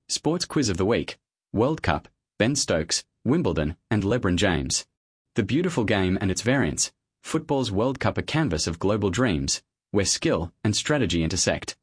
Sports Quiz of the Week, World Cup, Ben Stokes, Wimbledon, and LeBron James. The beautiful game and its variants. Football's World Cup, a canvas of global dreams, where skill and strategy intersect.